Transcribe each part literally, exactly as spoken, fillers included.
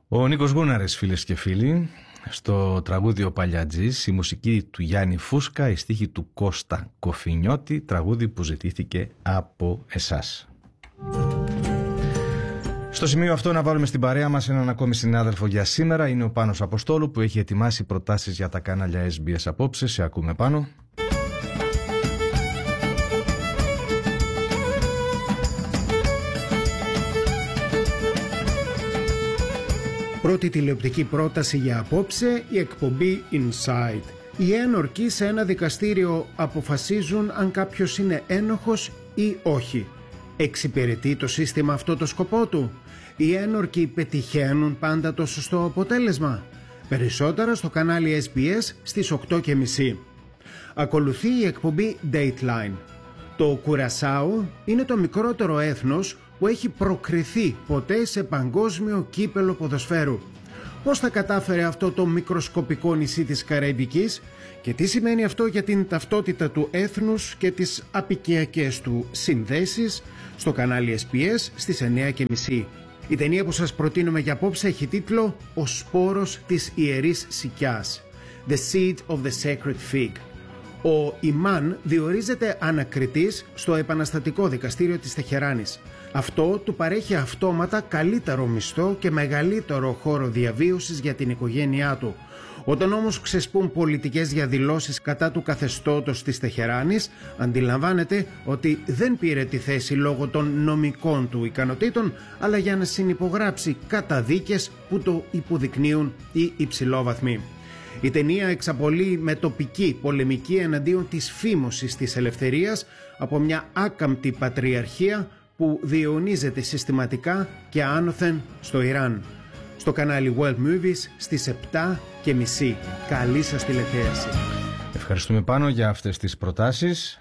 Ο Νίκος Γούναρης, φίλες και φίλοι, στο τραγούδι «Ο Παλιατζής», η μουσική του Γιάννη Φούσκα, η στίχη του Κώστα Κοφινιώτη, τραγούδι που ζητήθηκε από εσάς. Στο σημείο αυτό να βάλουμε στην παρέα μας έναν ακόμη συνάδελφο για σήμερα. Είναι ο Πάνος Αποστόλου, που έχει ετοιμάσει προτάσεις για τα κανάλια ες μπι ες απόψε. Σε ακούμε, Πάνο. Πρώτη τηλεοπτική πρόταση για απόψε, η εκπομπή Inside. Οι ένορκοι σε ένα δικαστήριο αποφασίζουν αν κάποιος είναι ένοχος ή όχι. Εξυπηρετεί το σύστημα αυτό το σκοπό του? Οι ένορκοι πετυχαίνουν πάντα το σωστό αποτέλεσμα? Περισσότερα στο κανάλι ες μπι ες στις οκτώ και μισή. Ακολουθεί η εκπομπή Dateline. Το Κουρασάου είναι το μικρότερο έθνος που έχει προκριθεί ποτέ σε παγκόσμιο κύπελο ποδοσφαίρου. Πώς θα κατάφερε αυτό το μικροσκοπικό νησί της Καραϊβικής και τι σημαίνει αυτό για την ταυτότητα του έθνους και τις απικιακές του συνδέσεις? Στο κανάλι ες μπι ες στις εννιά και μισή. Η ταινία που σας προτείνουμε για απόψε έχει τίτλο «Ο σπόρος της ιερής σικιάς», The Seed of the Sacred Fig. Ο Ιμάν διορίζεται ανακριτής στο επαναστατικό δικαστήριο της Τεχεράνης. Αυτό του παρέχει αυτόματα καλύτερο μισθό και μεγαλύτερο χώρο διαβίωσης για την οικογένειά του. Όταν όμως ξεσπούν πολιτικές διαδηλώσεις κατά του καθεστώτος της Τεχεράνης, αντιλαμβάνεται ότι δεν πήρε τη θέση λόγω των νομικών του ικανοτήτων, αλλά για να συνυπογράψει καταδίκες που το υποδεικνύουν οι υψηλόβαθμοι. Η ταινία εξαπολύει με τοπική πολεμική εναντίον της φήμωσης της ελευθερίας από μια άκαμπτη πατριαρχία που διαιωνίζεται συστηματικά και άνωθεν στο Ιράν. Στο κανάλι World Movies στις επτά και μισή. Καλή σας τηλεθέαση. Ευχαριστούμε, Πάνο, για αυτές τις προτάσεις.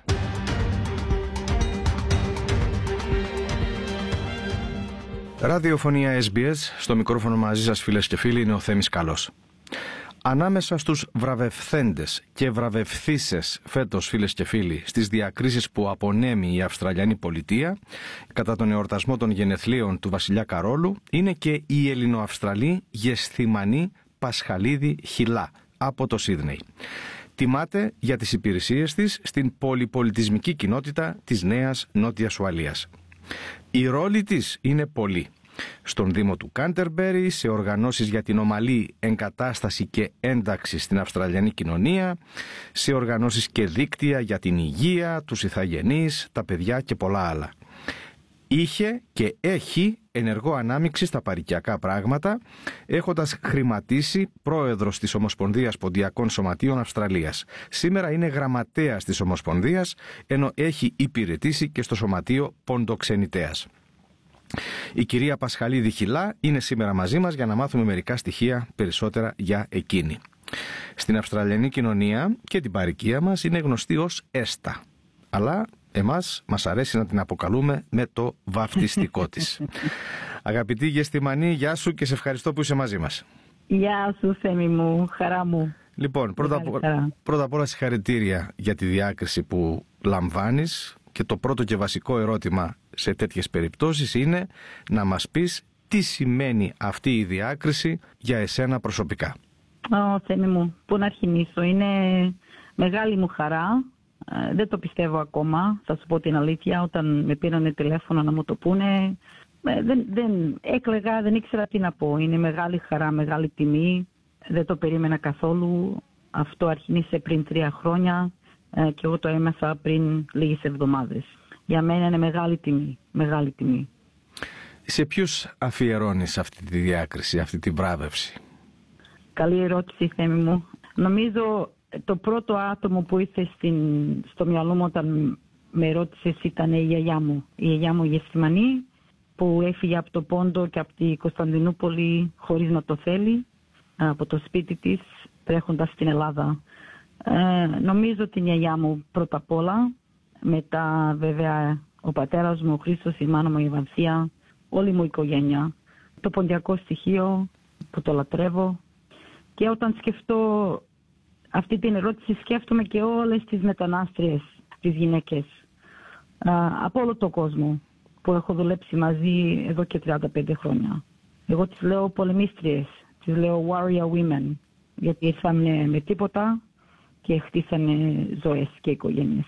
Ραδιοφωνία ες μπι ες, στο μικρόφωνο μαζί σας, φίλες και φίλοι, είναι ο Θέμης Καλός. Ανάμεσα στους βραβευθέντες και βραβευθύσες φέτος, φίλες και φίλοι, στις διακρίσεις που απονέμει η Αυστραλιανή πολιτεία κατά τον εορτασμό των γενεθλίων του βασιλιά Καρόλου, είναι και η Ελληνοαυστραλή Γεσθημανή Πασχαλίδη Χιλά από το Σίδνεϊ. Τιμάται για τις υπηρεσίες της στην πολυπολιτισμική κοινότητα της Νέας Νότιας Ουαλίας. Οι ρόλοι της είναι πολλοί. Στον Δήμο του Κάντερμπερι, σε οργανώσεις για την ομαλή εγκατάσταση και ένταξη στην Αυστραλιανή κοινωνία, σε οργανώσεις και δίκτυα για την υγεία, τους ηθαγενείς, τα παιδιά και πολλά άλλα. Είχε και έχει ενεργό ανάμειξη στα παροικιακά πράγματα, έχοντας χρηματίσει πρόεδρος της Ομοσπονδίας Ποντιακών Σωματείων Αυστραλίας. Σήμερα είναι γραμματέας της Ομοσπονδίας, ενώ έχει υπηρετήσει και στο Σωματείο Ποντοξενητέας. Η κυρία Πασχαλίδη Χιλά είναι σήμερα μαζί μας για να μάθουμε μερικά στοιχεία περισσότερα για εκείνη. Στην Αυστραλιανή κοινωνία και την παροικία μας είναι γνωστή ως Έστα, αλλά εμάς μας αρέσει να την αποκαλούμε με το βαφτιστικό της. Αγαπητή Γεστημανή, γεια σου και σε ευχαριστώ που είσαι μαζί μας. Γεια σου, Θέμη μου, χαρά μου. Λοιπόν, πρώτα, πρώτα απ' όλα συγχαρητήρια για τη διάκριση που λαμβάνεις. Και το πρώτο και βασικό ερώτημα σε τέτοιες περιπτώσεις είναι να μας πεις τι σημαίνει αυτή η διάκριση για εσένα προσωπικά. Ω, Θέμη μου, πού να αρχινήσω. Είναι μεγάλη μου χαρά. Ε, δεν το πιστεύω ακόμα, θα σου πω την αλήθεια. Όταν με πήρανε τηλέφωνο να μου το πούνε, ε, δεν, δεν έκλαιγα, δεν ήξερα τι να πω. Είναι μεγάλη χαρά, μεγάλη τιμή. Δεν το περίμενα καθόλου. Αυτό αρχινήσε πριν τρία χρόνια. Και εγώ το έμαθα πριν λίγες εβδομάδες. Για μένα είναι μεγάλη τιμή, μεγάλη τιμή. Σε ποιους αφιερώνεις αυτή τη διάκριση, αυτή τη βράβευση? Καλή ερώτηση, Θέμη μου. Νομίζω το πρώτο άτομο που ήρθε στην, στο μυαλό μου όταν με ρώτησες ήταν η γιαγιά μου. Η γιαγιά μου η Γεστημανή, που έφυγε από το Πόντο και από τη Κωνσταντινούπολη χωρίς να το θέλει, από το σπίτι της, τρέχοντας στην Ελλάδα. Ε, νομίζω την γιαγιά μου πρώτα απ' όλα, μετά βέβαια ο πατέρας μου, ο Χρήστος, η μάνα μου η Βανσία, όλη μου η οικογένεια, το ποντιακό στοιχείο που το λατρεύω. Και όταν σκεφτώ αυτή την ερώτηση, σκέφτομαι και όλες τις μετανάστριες, τις γυναίκες ε, από όλο τον κόσμο που έχω δουλέψει μαζί εδώ και τριάντα πέντε χρόνια. Εγώ τις λέω πολεμίστριες, τις λέω warrior women, γιατί ήρθαν με τίποτα και χτίσανε ζωές και οικογένειες.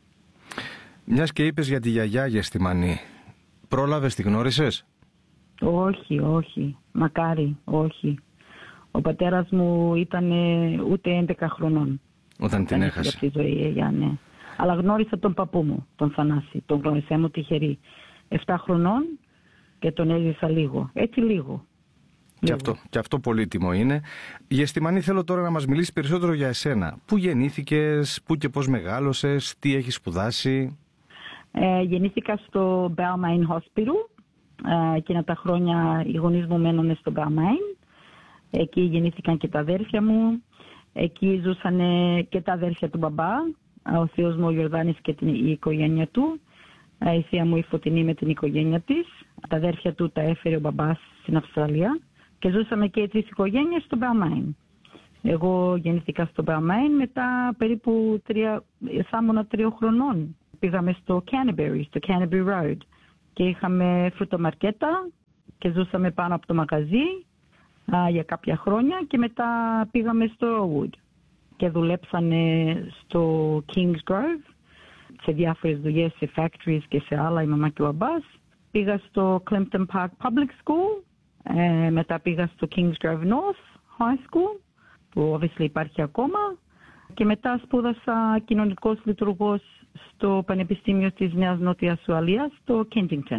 Μιας και είπες για τη γιαγιά Γεστημανή, πρόλαβες, τη γνώρισες? Όχι, όχι, μακάρι, όχι. Ο πατέρας μου ήταν ούτε έντεκα χρονών. Όταν την έχασε. Από τη ζωή, η γιαγιά, ναι. Αλλά γνώρισα τον παππού μου, τον Θανάση, τον γνώρισα μου τυχερή. Εφτά χρονών και τον έζησα λίγο, έτσι λίγο. Και αυτό, και αυτό πολύτιμο είναι. Γεστημανή, θέλω τώρα να μας μιλήσεις περισσότερο για εσένα. Πού γεννήθηκες, πού και πώς μεγάλωσες, τι έχεις σπουδάσει? Ε, γεννήθηκα στο Balmain Hospital. Ε, εκείνα τα χρόνια οι γονείς μου μένουν στο Balmain. Εκεί γεννήθηκαν και τα αδέρφια μου. Εκεί ζούσαν και τα αδέρφια του μπαμπά. Ο θείος μου ο Γιορδάνης και την, η οικογένεια του. Η θεία μου η Φωτεινή με την οικογένεια της. Τα αδέρφια του τα έφερε ο μπαμπάς στην Αυστραλία. Και ζούσαμε και οι τρεις οικογένειες στο Balmain. Εγώ γεννήθηκα στο Balmain, μετά περίπου τρία, θα ήμουν τριών χρονών. Πήγαμε στο Canterbury, στο Canterbury Road. Και είχαμε φρουτομαρκέτα και ζούσαμε πάνω από το μαγαζί α, για κάποια χρόνια. Και μετά πήγαμε στο Rowood και δουλέψανε στο Kings Grove, σε διάφορες δουλειές, σε factories και σε άλλα, η μαμά και ο μπαμπάς. Πήγα στο Clempton Park Public School, ε, μετά πήγα στο Kings Grove North High School, που obviously υπάρχει ακόμα, και μετά σπούδασα κοινωνικός λειτουργός στο Πανεπιστήμιο της Νέας Νότιας Ουαλίας, στο Kensington.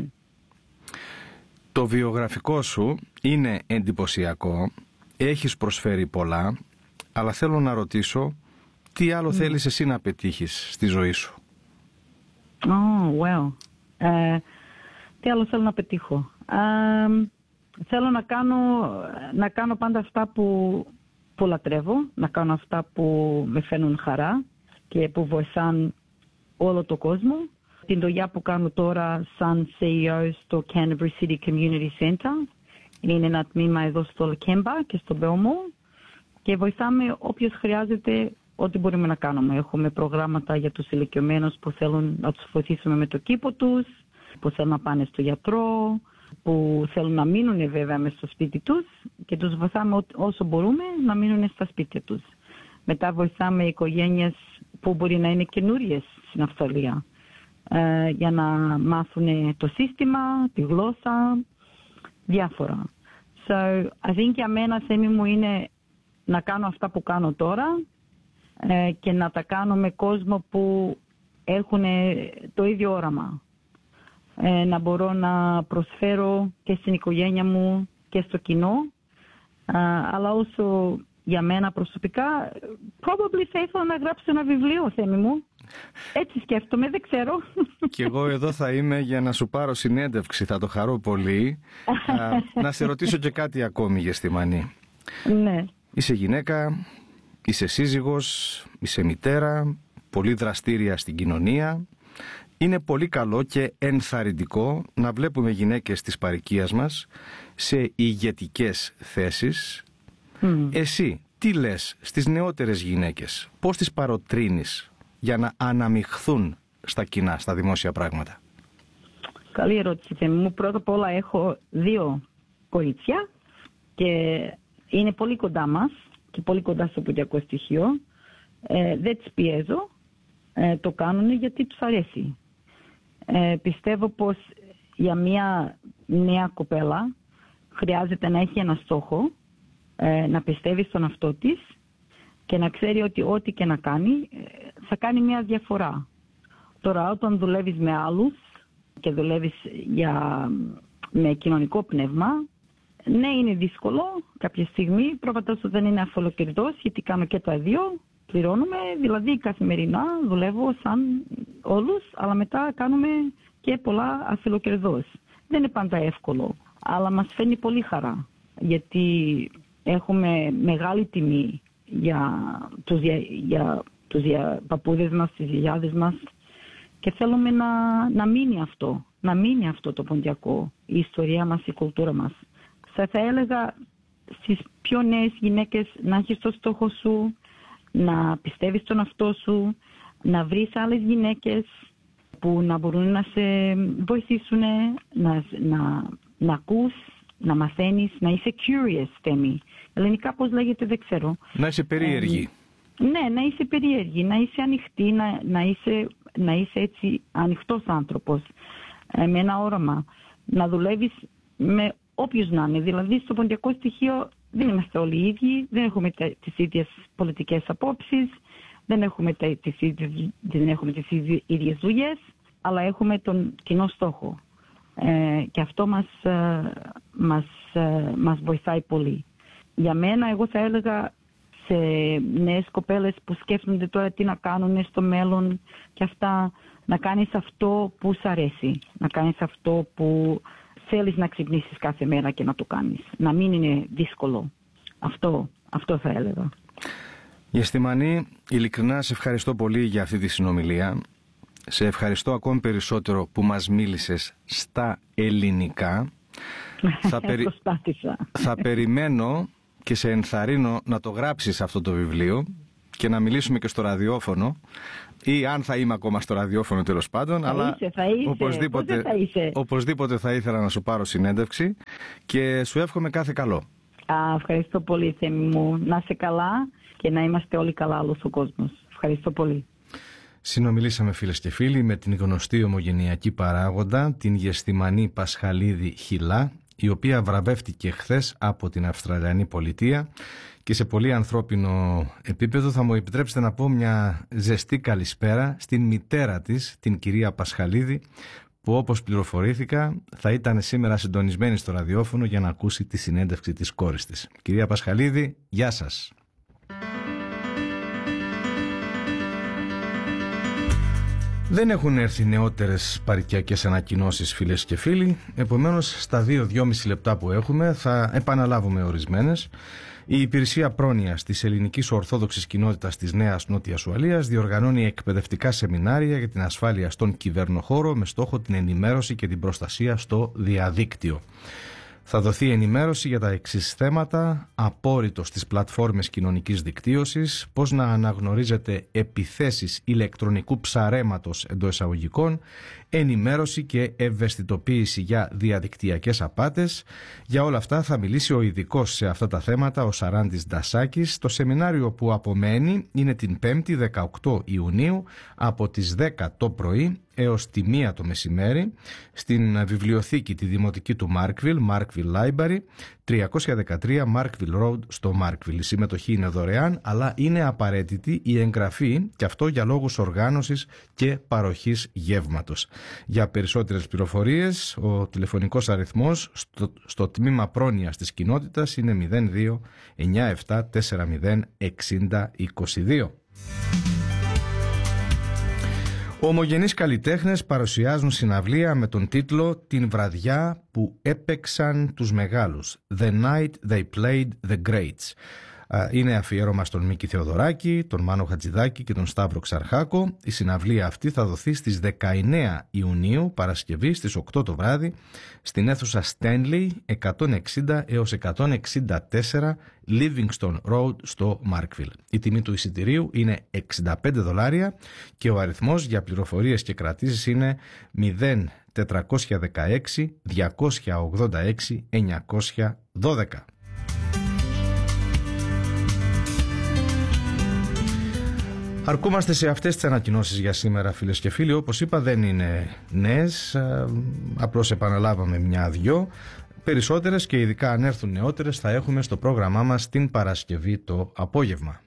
Το βιογραφικό σου είναι εντυπωσιακό, έχεις προσφέρει πολλά, αλλά θέλω να ρωτήσω τι άλλο mm. θέλεις εσύ να πετύχεις στη ζωή σου? Oh, wow. Ε, τι άλλο θέλω να πετύχω? Ε, θέλω να κάνω, να κάνω πάντα αυτά που, που λατρεύω, να κάνω αυτά που με φαίνουν χαρά και που βοηθάν όλο το κόσμο. Την δουλειά που κάνω τώρα σαν σι ι ο στο Canterbury City Community Centre. Είναι ένα τμήμα εδώ στο Lakemba και στο Belmore και βοηθάμε όποιος χρειάζεται ό,τι μπορούμε να κάνουμε. Έχουμε προγράμματα για τους ηλικιωμένους που θέλουν να τους βοηθήσουμε με το κήπο τους, που θέλουν να πάνε στο γιατρό, που θέλουν να μείνουν βέβαια μες στο σπίτι τους και τους βοηθάμε όσο μπορούμε να μείνουν στα σπίτια τους. Μετά βοηθάμε οικογένειες που μπορεί να είναι καινούριες στην Αυστραλία ε, για να μάθουν το σύστημα, τη γλώσσα, διάφορα. So, I think για μένα θέμη μου είναι να κάνω αυτά που κάνω τώρα ε, και να τα κάνω με κόσμο που έχουν το ίδιο όραμα. Ε, να μπορώ να προσφέρω και στην οικογένεια μου και στο κοινό, ε, αλλά όσο για μένα προσωπικά, probably θα ήθελα να γράψω ένα βιβλίο, θέμη μου. Έτσι σκέφτομαι, δεν ξέρω. Και εγώ εδώ θα είμαι για να σου πάρω συνέντευξη, θα το χαρώ πολύ. Α, να σε ρωτήσω και κάτι ακόμη, Γεστημανή. Ναι. Είσαι γυναίκα, είσαι σύζυγος, είσαι μητέρα, πολύ δραστήρια στην κοινωνία. Είναι πολύ καλό και ενθαρρυντικό να βλέπουμε γυναίκες της παροικίας μας σε ηγετικές θέσεις. Mm. Εσύ τι λες στις νεότερες γυναίκες, πώς τις παροτρύνεις για να αναμειχθούν στα κοινά, στα δημόσια πράγματα? Καλή ερώτηση, θέμη μου. Πρώτα απ' όλα έχω δύο κορίτσια και είναι πολύ κοντά μας και πολύ κοντά στο ποδιακό στοιχείο. Ε, δεν τις πιέζω, ε, το κάνουν γιατί τους αρέσει. Ε, πιστεύω πως για μια νέα κοπέλα χρειάζεται να έχει ένα στόχο, ε, να πιστεύει στον εαυτό της και να ξέρει ότι ό,τι και να κάνει θα κάνει μια διαφορά. Τώρα όταν δουλεύεις με άλλους και δουλεύεις για, με κοινωνικό πνεύμα, ναι, είναι δύσκολο κάποια στιγμή. Πρόβατα σου δεν είναι αφολοκερδός, γιατί κάνω και τα δύο. Πληρώνουμε, δηλαδή καθημερινά δουλεύω σαν όλους, αλλά μετά κάνουμε και πολλά αφιλοκερδός. Δεν είναι πάντα εύκολο, αλλά μας φέρνει πολύ χαρά, γιατί έχουμε μεγάλη τιμή για τους, για, για τους για παππούδες μας, τις γιαγιάδες μας και θέλουμε να, να μείνει αυτό, να μείνει αυτό το ποντιακό, η ιστορία μας, η κουλτούρα μας. Θα, θα έλεγα στις πιο νέες γυναίκες να έχεις το στόχο σου, να πιστεύεις στον εαυτό σου, να βρεις άλλες γυναίκες που να μπορούν να σε βοηθήσουν, να, να, να ακούς να μαθαίνεις, να είσαι curious, Θέμη. Ελληνικά πώς λέγεται δεν ξέρω. Να είσαι περίεργη. Ε, ναι, να είσαι περίεργη, να είσαι ανοιχτή, να, να, είσαι, να είσαι έτσι ανοιχτός άνθρωπος, ε, με ένα όραμα. Να δουλεύεις με όποιους να είναι. Δηλαδή στο ποντιακό στοιχείο δεν είμαστε όλοι οι ίδιοι, δεν έχουμε τις ίδιες πολιτικές απόψεις, δεν έχουμε τις ίδιες, δεν έχουμε τις ίδιες δουλειές, αλλά έχουμε τον κοινό στόχο. Ε, και αυτό μας, ε, μας, ε, μας βοηθάει πολύ. Για μένα, εγώ θα έλεγα σε νέες κοπέλες που σκέφτονται τώρα τι να κάνουν στο μέλλον και αυτά, να κάνεις αυτό που σ' αρέσει, να κάνεις αυτό που θέλεις να ξυπνήσεις κάθε μέρα και να το κάνεις. Να μην είναι δύσκολο. Αυτό, αυτό θα έλεγα. Γεστημανή, ειλικρινά σε ευχαριστώ πολύ για αυτή τη συνομιλία. Σε ευχαριστώ ακόμη περισσότερο που μας μίλησες στα ελληνικά. θα, περι... θα περιμένω και σε ενθαρρύνω να το γράψεις αυτό το βιβλίο και να μιλήσουμε και στο ραδιόφωνο, ή αν θα είμαι ακόμα στο ραδιόφωνο τέλος πάντων, θα αλλά είσαι, θα είσαι. Οπωσδήποτε, θα είσαι. οπωσδήποτε θα ήθελα να σου πάρω συνέντευξη και σου εύχομαι κάθε καλό. Α, ευχαριστώ πολύ, Θέμη μου. Να είσαι καλά και να είμαστε όλοι καλά, όλος ο κόσμος. Ευχαριστώ πολύ. Συνομιλήσαμε, φίλες και φίλοι, με την γνωστή ομογενειακή παράγοντα, την Γεστημανή Πασχαλίδη Χιλά, η οποία βραβεύτηκε χθες από την Αυστραλιανή Πολιτεία, και σε πολύ ανθρώπινο επίπεδο θα μου επιτρέψετε να πω μια ζεστή καλησπέρα στην μητέρα της, την κυρία Πασχαλίδη, που όπως πληροφορήθηκα θα ήταν σήμερα συντονισμένη στο ραδιόφωνο για να ακούσει τη συνέντευξη της κόρης της. Κυρία Πασχαλίδη, γεια σας. Δεν έχουν έρθει νεότερες παροικιακές ανακοινώσεις, φίλες και φίλοι, επομένως στα δύο δυόμιση λεπτά που έχουμε θα επαναλάβουμε ορισμένες. Η Υπηρεσία Πρόνοιας της Ελληνικής Ορθόδοξης Κοινότητας της Νέας Νότιας Ουαλίας διοργανώνει εκπαιδευτικά σεμινάρια για την ασφάλεια στον κυβερνοχώρο με στόχο την ενημέρωση και την προστασία στο διαδίκτυο. Θα δοθεί ενημέρωση για τα εξής θέματα: απόρριτο στις πλατφόρμες κοινωνικής δικτύωσης, πώς να αναγνωρίζετε επιθέσεις ηλεκτρονικού ψαρέματος εντός εισαγωγικών, ενημέρωση και ευαισθητοποίηση για διαδικτυακές απάτες. Για όλα αυτά θα μιλήσει ο ειδικός σε αυτά τα θέματα, ο Σαράντης Ντασάκης. Το σεμινάριο που απομένει είναι την πέμπτη δεκαοκτώ Ιουνίου από τις δέκα το πρωί έως τη μία το μεσημέρι στην βιβλιοθήκη τη Δημοτική του Markville, Markville Library, τριακόσια δεκατρία Markville Road στο Markville. Η συμμετοχή είναι δωρεάν, αλλά είναι απαραίτητη η εγγραφή, και αυτό για λόγους οργάνωσης και παροχής γεύματος. Για περισσότερες πληροφορίες, ο τηλεφωνικός αριθμός στο, στο τμήμα πρόνοιας της κοινότητας είναι μηδέν δύο εννιά επτά τέσσερα μηδέν εξήντα είκοσι δύο. Ομογενείς καλλιτέχνες παρουσιάζουν συναυλία με τον τίτλο «Την βραδιά που έπαιξαν τους μεγάλους». «The night they played the greats». Είναι αφιέρωμα στον Μίκη Θεοδωράκη, τον Μάνο Χατζηδάκη και τον Σταύρο Ξαρχάκο. Η συναυλία αυτή θα δοθεί στις δεκαεννέα Ιουνίου, Παρασκευή, στις οκτώ το βράδυ, στην αίθουσα Stanley εκατόν εξήντα έως εκατόν εξήντα τέσσερα Livingston Road στο Markville. Η τιμή του εισιτηρίου είναι εξήντα πέντε δολάρια και ο αριθμός για πληροφορίες και κρατήσεις είναι μηδέν τετρακόσια δεκαέξι διακόσια ογδόντα έξι εννιακόσια δώδεκα. Αρκούμαστε σε αυτές τις ανακοινώσεις για σήμερα, φίλες και φίλοι. Όπως είπα, δεν είναι νέες, απλώς επαναλάβαμε μια-δυο. Περισσότερες, και ειδικά αν έρθουν νεότερες, θα έχουμε στο πρόγραμμά μας την Παρασκευή το απόγευμα.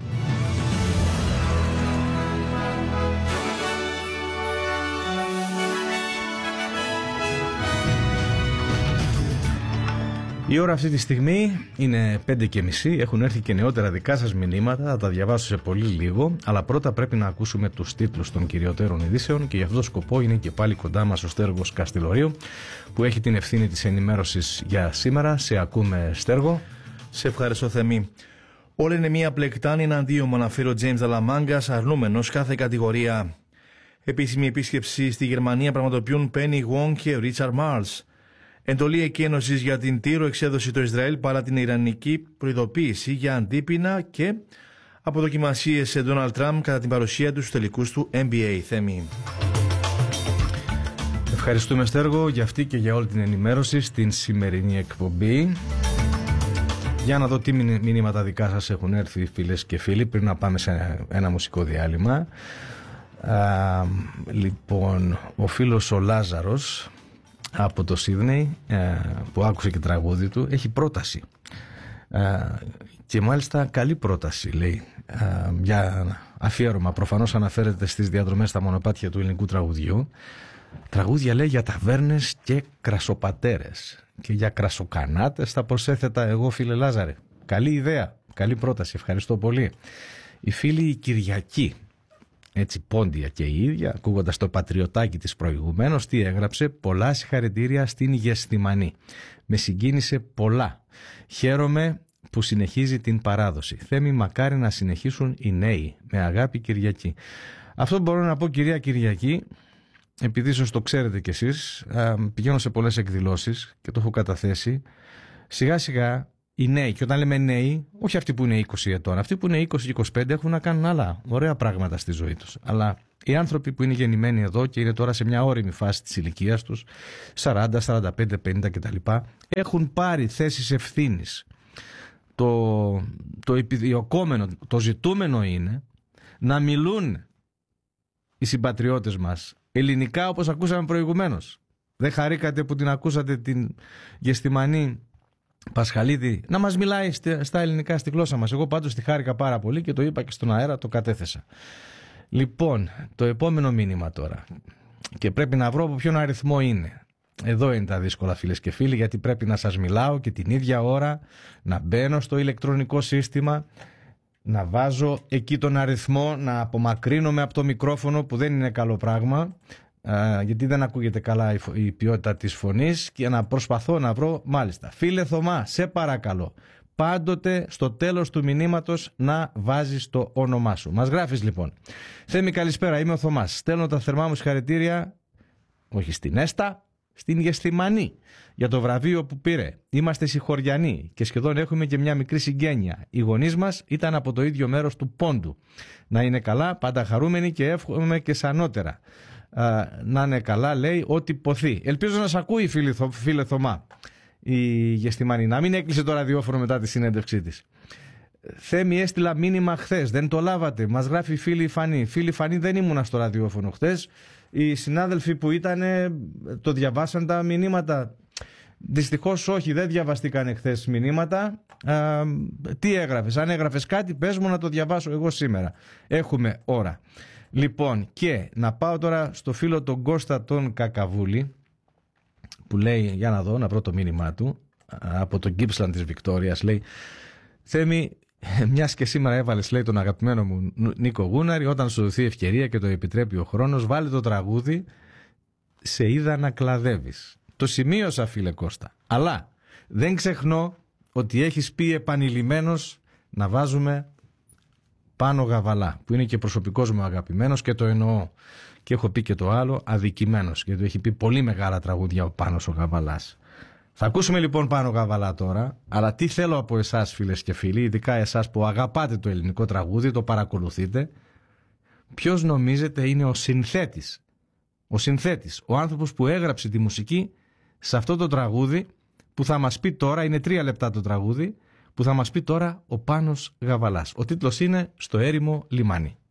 Η ώρα αυτή τη στιγμή είναι πέντε και μισή, έχουν έρθει και νεότερα δικά σας μηνύματα, θα τα διαβάσω σε πολύ λίγο, αλλά πρώτα πρέπει να ακούσουμε τους τίτλους των κυριωτέρων ειδήσεων και για αυτόν τον σκοπό είναι και πάλι κοντά μας ο Στέργος Καστιλορίου, που έχει την ευθύνη της ενημέρωσης για σήμερα. Σε ακούμε, Στέργο. Σε ευχαριστώ, Θεμή. Όλα είναι μία πλεκτάνη εναντίον, αναφέρει ο Τζέιμς Δαλαμάγκας, αρνούμενος κάθε κατηγορία. Επίσημη επίσκεψη στη Γερμανία πραγματοποιούν Πένι Γουόγκ και Ρίτσαρντ Μάρλς. Εντολή εκένωσης για την Τύρο εξέδωσε το Ισραήλ παρά την ιρανική προειδοποίηση για αντίπεινα, και αποδοκιμασίες σε Ντόναλντ Τραμπ κατά την παρουσία του στους τελικούς του N B A. Θέμη. Ευχαριστούμε Στέργο για αυτή και για όλη την ενημέρωση στην σημερινή εκπομπή. Για να δω τι μηνύματα δικά σας έχουν έρθει, φίλες και φίλοι, πριν να πάμε σε ένα μουσικό διάλειμμα. Α, λοιπόν, ο φίλος ο Λάζαρος από το Σίδνεϊ, που άκουσε και τραγούδι του, έχει πρόταση. Α, και μάλιστα καλή πρόταση, λέει, α, για αφιέρωμα. Προφανώς αναφέρεται στις διαδρομές στα μονοπάτια του ελληνικού τραγουδιού. Τραγούδια, λέει, για ταβέρνες και κρασοπατέρες και για κρασοκανάτες θα προσέθετα εγώ, φίλε Λάζαρε. Καλή ιδέα, καλή πρόταση, ευχαριστώ πολύ. Η φίλη η Κυριακή, έτσι πόντια και η ίδια, ακούγοντας το πατριωτάκι της προηγουμένως, τι έγραψε: πολλά συγχαρητήρια στην Γεσθημανή. Με συγκίνησε πολλά. Χαίρομαι που συνεχίζει την παράδοση. Θέμη, μακάρι να συνεχίσουν οι νέοι. Με αγάπη, Κυριακή. Αυτό μπορώ να πω, κυρία Κυριακή, επειδή ίσως το ξέρετε κι εσείς, πηγαίνω σε πολλές εκδηλώσεις και το έχω καταθέσει. Σιγά σιγά οι νέοι, και όταν λέμε νέοι, όχι αυτοί που είναι είκοσι ετών, αυτοί που είναι είκοσι και είκοσι πέντε έχουν να κάνουν άλλα ωραία πράγματα στη ζωή τους. Αλλά οι άνθρωποι που είναι γεννημένοι εδώ και είναι τώρα σε μια όριμη φάση της ηλικίας τους, σαράντα, σαράντα πέντε, πενήντα κτλ., έχουν πάρει θέσεις ευθύνης. Το, το επιδιωκόμενο, το ζητούμενο είναι να μιλούν οι συμπατριώτες μας ελληνικά, όπως ακούσαμε προηγουμένως. Δεν χαρήκατε που την ακούσατε την Γεσθημανή Πασχαλίδη να μας μιλάει στα ελληνικά, στη γλώσσα μας? Εγώ πάντως τη χάρηκα πάρα πολύ και το είπα και στον αέρα, το κατέθεσα. Λοιπόν, το επόμενο μήνυμα τώρα, και πρέπει να βρω από ποιον αριθμό είναι. Εδώ είναι τα δύσκολα, φίλες και φίλοι, γιατί πρέπει να σας μιλάω και την ίδια ώρα να μπαίνω στο ηλεκτρονικό σύστημα, να βάζω εκεί τον αριθμό, να απομακρύνομαι από το μικρόφωνο, που δεν είναι καλό πράγμα, γιατί δεν ακούγεται καλά η ποιότητα της φωνής, και να προσπαθώ να βρω, μάλιστα. Φίλε Θωμά, σε παρακαλώ, πάντοτε στο τέλος του μηνύματος να βάζεις το όνομά σου. Μας γράφεις λοιπόν: Θέμη, καλησπέρα, είμαι ο Θωμάς. Στέλνω τα θερμά μου συγχαρητήρια, όχι στην Έστα, στην Γεσθημανή, για το βραβείο που πήρε. Είμαστε συγχωριανοί και σχεδόν έχουμε και μια μικρή συγγένεια. Οι γονείς μας ήταν από το ίδιο μέρος του Πόντου. Να είναι καλά, πάντα χαρούμενοι, και εύχομαι και σανότερα. Α, να είναι καλά, λέει, ό,τι ποθεί. Ελπίζω να σε ακούει, φίλε, φίλε Θωμά, η Γεσθημανή. Να μην έκλεισε το ραδιόφωνο μετά τη συνέντευξή της. Θέμη, έστειλα μήνυμα χθες, δεν το λάβατε. Μας γράφει η φίλη Φανή. Φίλη Φανή, δεν ήμουνα στο ραδιόφωνο χθες. Οι συνάδελφοι που ήταν το διαβάσαν τα μηνύματα? Δυστυχώς όχι, δεν διαβαστήκαν χθες μηνύματα. Α, τι έγραφες? Αν έγραφες κάτι, πες μου να το διαβάσω εγώ σήμερα. Έχουμε ώρα. Λοιπόν, και να πάω τώρα στο φίλο τον Κώστα τον Κακαβούλη, που λέει, για να δω, να βρω το μήνυμά του, από το Gippsland της Βικτόριας. Λέει: Θέμη, μιας και σήμερα έβαλες, λέει, τον αγαπημένο μου Νίκο Γούναρη, όταν σου δοθεί ευκαιρία και το επιτρέπει ο χρόνος, βάλε το τραγούδι «Σε είδα να κλαδεύεις». Το σημείωσα, φίλε Κώστα, αλλά δεν ξεχνώ ότι έχεις πει επανειλημμένος να βάζουμε Πάνο Γαβαλά, που είναι και προσωπικός μου αγαπημένος, και το εννοώ. Και έχω πει και το άλλο, αδικημένος, γιατί έχει πει πολύ μεγάλα τραγούδια ο Πάνος ο Γαβαλάς. Θα ακούσουμε λοιπόν Πάνο Γαβαλά τώρα, αλλά τι θέλω από εσάς, φίλες και φίλοι, ειδικά εσάς που αγαπάτε το ελληνικό τραγούδι, το παρακολουθείτε, ποιος νομίζετε είναι ο συνθέτης, ο συνθέτης, ο άνθρωπος που έγραψε τη μουσική σε αυτό το τραγούδι που θα μας πει τώρα, είναι τρία λεπτά το τραγούδι, που θα μας πει τώρα ο Πάνος Γαβαλάς. Ο τίτλος είναι «Στο έρημο λιμάνι».